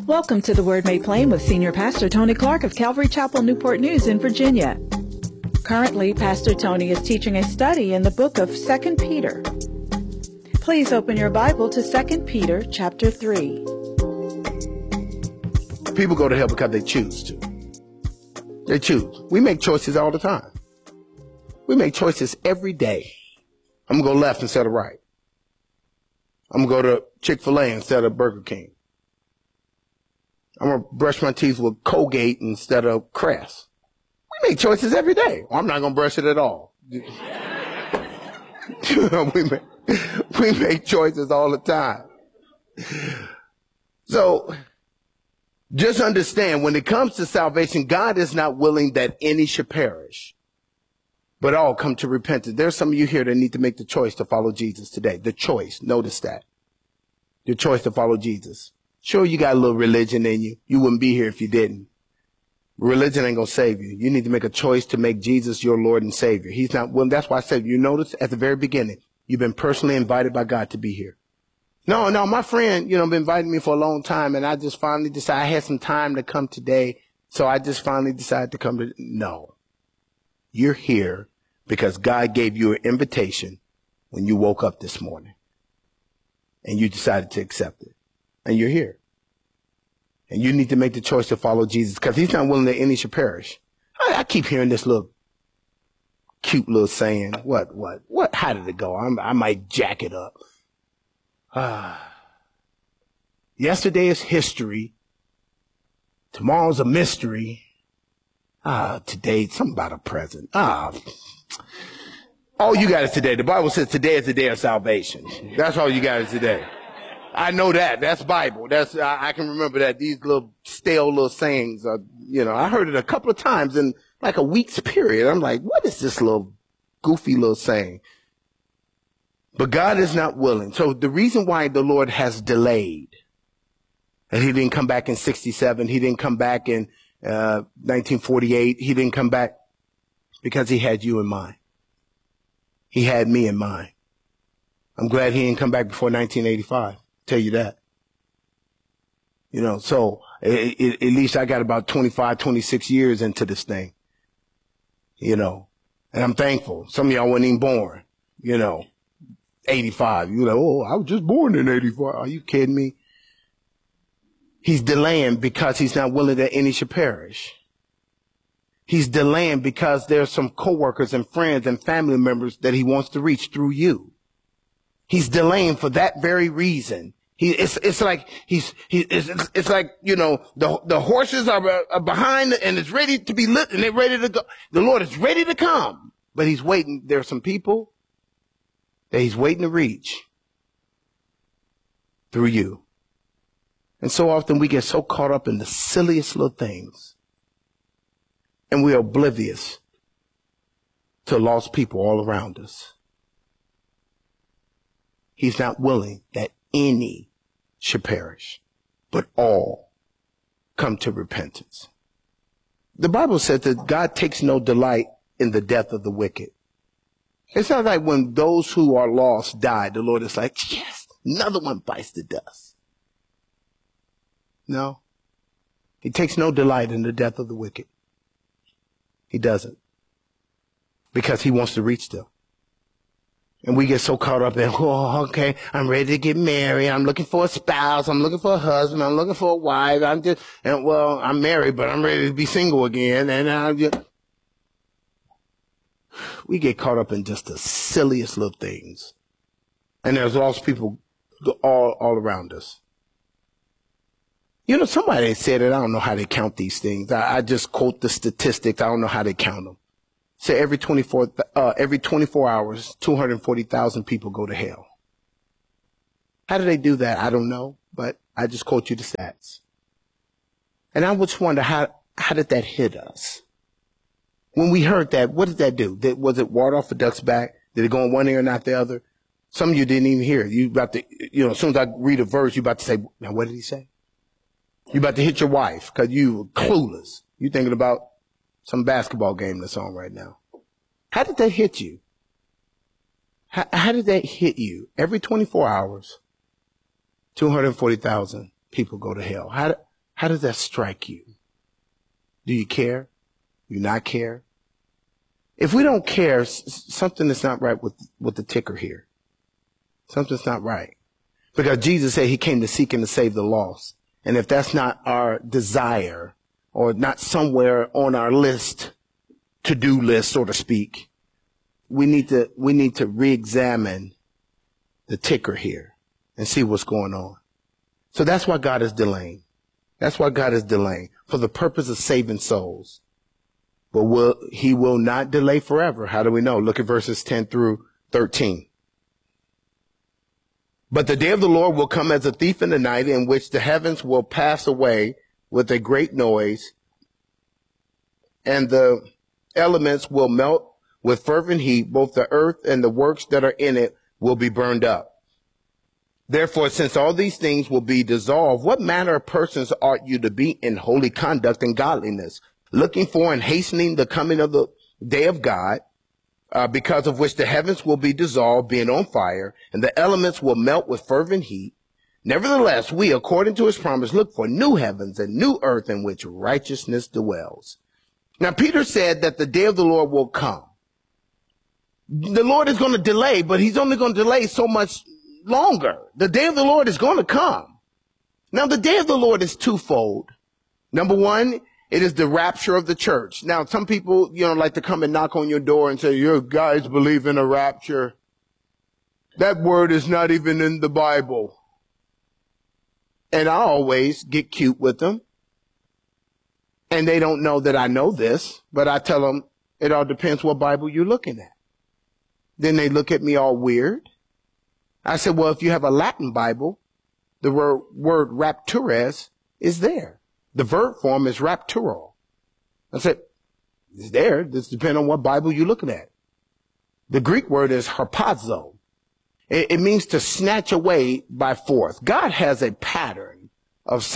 Welcome to the Word Made Plain with Senior Pastor Tony Clark of Calvary Chapel, Newport News in Virginia. Currently, Pastor Tony is teaching a study in the book of 2 Peter. Please open your Bible to 2 Peter chapter 3. People go to hell because they choose to. They choose. We make choices all the time. We make choices every day. I'm going to go left instead of right. I'm going to go to Chick-fil-A instead of Burger King. I'm going to brush my teeth with Colgate instead of Crest. We make choices every day. Well, I'm not going to brush it at all. we make choices all the time. So just understand, when it comes to salvation, God is not willing that any should perish, but all come to repentance. There's some of you here that need to make the choice to follow Jesus today. The choice. Notice that. The choice to follow Jesus. Sure, you got a little religion in you. You wouldn't be here if you didn't. Religion ain't going to save you. You need to make a choice to make Jesus your Lord and Savior. He's not willing. That's why I said, you notice at the very beginning, you've been personally invited by God to be here. No, my friend, been inviting me for a long time, and I just finally decided I had some time to come today, so I just finally decided to come to. No. You're here because God gave you an invitation when you woke up this morning, and you decided to accept it, and you're here. And you need to make the choice to follow Jesus because he's not willing that any should perish. I keep hearing this little cute little saying. What? How did it go? I might jack it up. Yesterday is history. Tomorrow's a mystery. Today, something about a present. All you got is today. The Bible says today is the day of salvation. That's all you got is today. I know that. That's Bible. I can remember that. These little stale little sayings are, I heard it a couple of times in like a week's period. I'm like, what is this little goofy little saying? But God is not willing. So the reason why the Lord has delayed, and he didn't come back in 67, he didn't come back in 1948, he didn't come back because he had you in mind. He had me in mind. I'm glad he didn't come back before 1985. Tell you that. So at least I got about 25, 26 years into this thing, and I'm thankful. Some of y'all weren't even born, 85. You're like, oh, I was just born in 85. Are you kidding me? He's delaying because he's not willing that any should perish. He's delaying because there's some coworkers and friends and family members that he wants to reach through you. He's delaying for that very reason. It's like, the horses are behind and it's ready to be lit and they're ready to go. The Lord is ready to come, but he's waiting. There are some people that he's waiting to reach through you. And so often we get so caught up in the silliest little things and we are oblivious to lost people all around us. He's not willing that any should perish, but all come to repentance. The Bible says that God takes no delight in the death of the wicked. It's not like when those who are lost die, the Lord is like, yes, another one bites the dust. No. He takes no delight in the death of the wicked. He doesn't. Because he wants to reach them. And we get so caught up in, oh, okay, I'm ready to get married. I'm looking for a spouse. I'm looking for a husband. I'm looking for a wife. I'm married, but I'm ready to be single again. And we get caught up in just the silliest little things. And there's lost people all around us. Somebody said it. I don't know how they count these things. I just quote the statistics. I don't know how they count them. Say every 24 hours, 240,000 people go to hell. How do they do that? I don't know, but I just quote you the stats. And I just wonder, how did that hit us? When we heard that, what did that do? Was it water off a duck's back? Did it go in one ear and not the other? Some of you didn't even hear it. You about to, as soon as I read a verse, you about to say, now what did he say? You about to hit your wife because you were clueless. You thinking about some basketball game that's on right now. How did that hit you? How did that hit you? Every 24 hours, 240,000 people go to hell. How does that strike you? Do you care? Do you not care? If we don't care, something is not right with the ticker here. Something's not right. Because Jesus said he came to seek and to save the lost. And if that's not our desire, or not somewhere on our list, to-do list, so to speak, we need to re-examine the ticker here and see what's going on. So that's why God is delaying. That's why God is delaying, for the purpose of saving souls. But he will not delay forever. How do we know? Look at verses 10 through 13. But the day of the Lord will come as a thief in the night, in which the heavens will pass away with a great noise, and the elements will melt with fervent heat. Both the earth and the works that are in it will be burned up. Therefore, since all these things will be dissolved, what manner of persons ought you to be in holy conduct and godliness, looking for and hastening the coming of the day of God, because of which the heavens will be dissolved, being on fire, and the elements will melt with fervent heat. Nevertheless, we, according to his promise, look for new heavens and new earth in which righteousness dwells. Now, Peter said that the day of the Lord will come. The Lord is going to delay, but he's only going to delay so much longer. The day of the Lord is going to come. Now, the day of the Lord is twofold. Number one, it is the rapture of the church. Now, some people, like to come and knock on your door and say, you guys believe in a rapture. That word is not even in the Bible. And I always get cute with them. And they don't know that I know this, but I tell them it all depends what Bible you're looking at. Then they look at me all weird. I said, well, if you have a Latin Bible, the word raptures is there. The verb form is rapturo. I said, it's there. This depends on what Bible you're looking at. The Greek word is harpazo. It means to snatch away by force. God has a pattern of